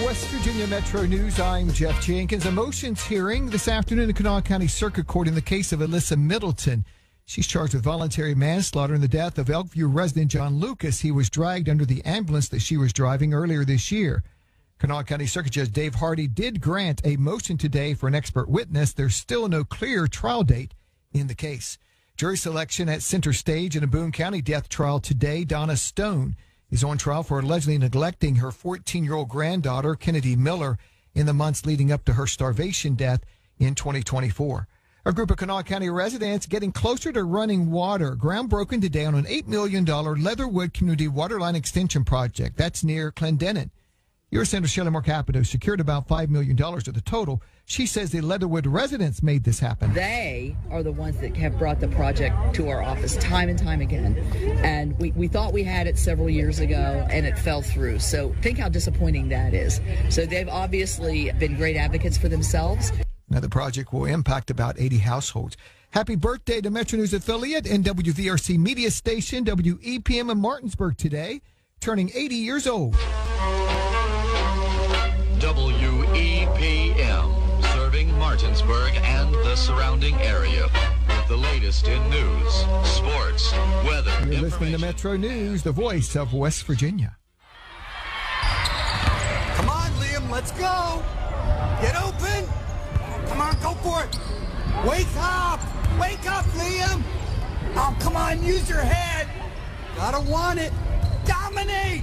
West Virginia Metro News, I'm Jeff Jenkins. A motions hearing this afternoon in Kanawha County Circuit Court in the case of Alyssa Middleton. She's charged with voluntary manslaughter in the death of Elkview resident John Lucas. He was dragged under the ambulance that she was driving earlier this year. Kanawha County Circuit Judge Dave Hardy did grant a motion today for an expert witness. There's still no clear trial date in the case. Jury selection at center stage in a Boone County death trial today. Donna Stone is on trial for allegedly neglecting her 14-year-old granddaughter, Kennedy Miller, in the months leading up to her starvation death in 2024. A group of Kanawha County residents getting closer to running water. Ground broken today on an $8 million Leatherwood Community Waterline Extension project. That's near Clendenin. U.S. Senator Shelley Moore Capito secured about $5 million of the total. She says the Leatherwood residents made this happen. They are the ones that have brought the project to our office time and time again. And we thought we had it several years ago, and it fell through. So think how disappointing that is. So they've obviously been great advocates for themselves. Now, the project will impact about 80 households. Happy birthday to Metro News affiliate and WVRC media station, WEPM in Martinsburg today, turning 80 years old. WEPM, serving Martinsburg and the surrounding area with the latest in news, sports, weather, You're listening to Metro News, the voice of West Virginia. Come on, Liam, let's go. Get open. Come on, go for it. Wake up. Wake up, Liam. Oh, come on, use your head. Gotta want it. Dominate.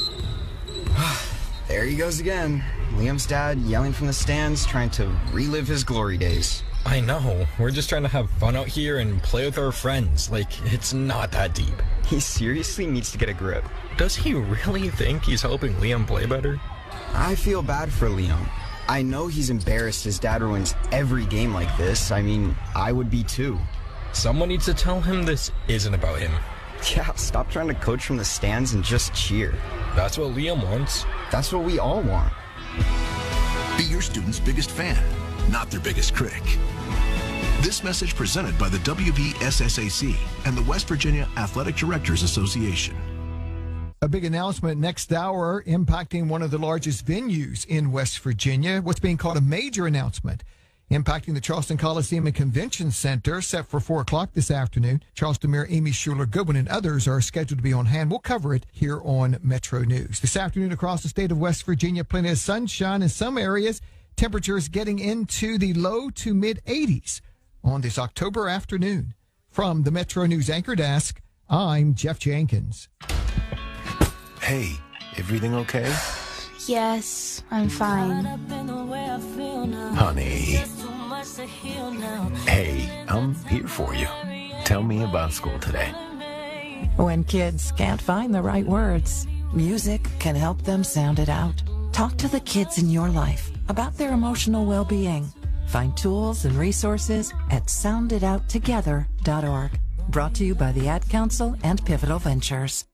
There he goes again. Liam's dad yelling from the stands, trying to relive his glory days. I know. We're just trying to have fun out here and play with our friends. Like, it's not that deep. He seriously needs to get a grip. Does he really think he's helping Liam play better? I feel bad for Liam. I know he's embarrassed his dad ruins every game like this. I mean, I would be too. Someone needs to tell him this isn't about him. Yeah, stop trying to coach from the stands and just cheer. That's what Liam wants. That's what we all want. Be your student's biggest fan, not their biggest critic. This message presented by the WVSSAC and the West Virginia Athletic Directors Association. A big announcement next hour impacting one of the largest venues in West Virginia, what's being called a major announcement, impacting the Charleston Coliseum and Convention Center, set for 4 o'clock this afternoon. Charleston Mayor Amy Schuler Goodwin and others are scheduled to be on hand. We'll cover it here on Metro News. This afternoon across the state of West Virginia, plenty of sunshine in some areas. Temperatures getting into the low to mid-80s on this October afternoon. From the Metro News Anchor Desk, I'm Jeff Jenkins. Hey, everything okay? Yes, I'm fine. Honey. Hey, I'm here for you. Tell me about school today. When kids can't find the right words, music can help them sound it out. Talk to the kids in your life about their emotional well-being. Find tools and resources at sounditouttogether.org. Brought to you by the Ad Council and Pivotal Ventures.